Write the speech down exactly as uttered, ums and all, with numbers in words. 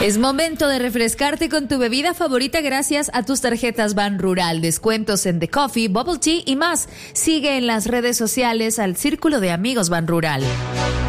Es momento de refrescarte con tu bebida favorita gracias a tus tarjetas Ban Rural. Descuentos en The Coffee, Bubble Tea y más. Sigue en las redes sociales al Círculo de Amigos Ban Rural.